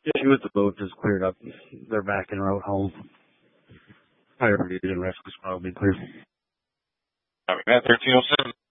Yeah, with the boat just cleared up. They're back en route home. Fire and rescue squad will be clear. Copy that, 1307.